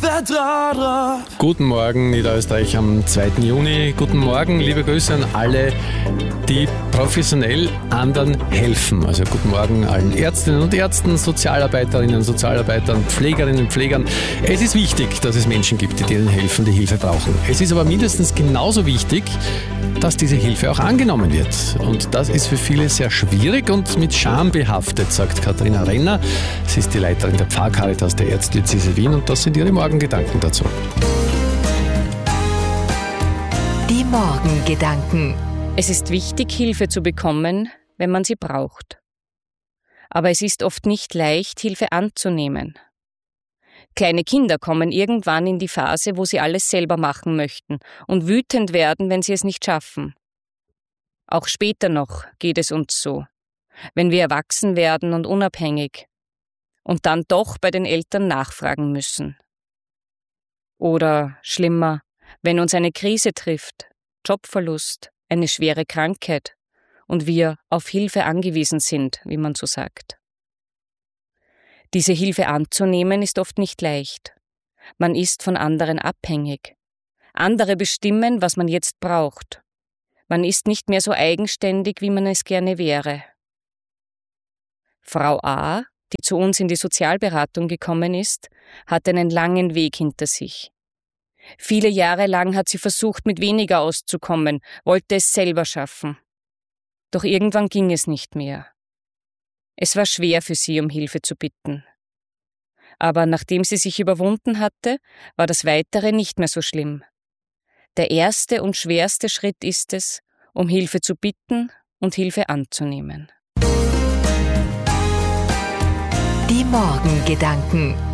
vertraut drauf. Guten Morgen, Niederösterreich am 2. Juni. Guten Morgen, liebe Grüße an alle, die professionell anderen helfen. Also guten Morgen allen Ärztinnen und Ärzten, Sozialarbeiterinnen und Sozialarbeitern, Pflegerinnen und Pflegern. Es ist wichtig, dass es Menschen gibt, die denen helfen, die Hilfe brauchen. Es ist aber mindestens genauso wichtig, dass diese Hilfe auch angenommen wird. Und das ist für viele sehr schwierig und mit Scham behaftet, sagt Katharina Renner. Sie ist die Leiterin der Pfarrcaritas der Erzdiözese Wien und das sind ihre Morgengedanken dazu. Die Morgengedanken. Es ist wichtig, Hilfe zu bekommen, wenn man sie braucht. Aber es ist oft nicht leicht, Hilfe anzunehmen. Kleine Kinder kommen irgendwann in die Phase, wo sie alles selber machen möchten und wütend werden, wenn sie es nicht schaffen. Auch später noch geht es uns so, wenn wir erwachsen werden und unabhängig und dann doch bei den Eltern nachfragen müssen. Oder schlimmer, wenn uns eine Krise trifft, Jobverlust, eine schwere Krankheit und wir auf Hilfe angewiesen sind, wie man so sagt. Diese Hilfe anzunehmen ist oft nicht leicht. Man ist von anderen abhängig. Andere bestimmen, was man jetzt braucht. Man ist nicht mehr so eigenständig, wie man es gerne wäre. Frau A., die zu uns in die Sozialberatung gekommen ist, hat einen langen Weg hinter sich. Viele Jahre lang hat sie versucht, mit weniger auszukommen, wollte es selber schaffen. Doch irgendwann ging es nicht mehr. Es war schwer für sie, um Hilfe zu bitten. Aber nachdem sie sich überwunden hatte, war das Weitere nicht mehr so schlimm. Der erste und schwerste Schritt ist es, um Hilfe zu bitten und Hilfe anzunehmen. Die Morgengedanken.